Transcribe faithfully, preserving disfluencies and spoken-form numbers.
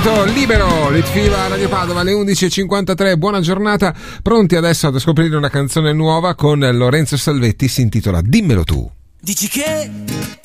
Sentito libero, Litfiba, Radio Padova, alle undici e cinquantatré. Buona giornata, pronti adesso ad scoprire una canzone nuova con Lorenzo Salvetti, si intitola Dimmelo tu. Dici che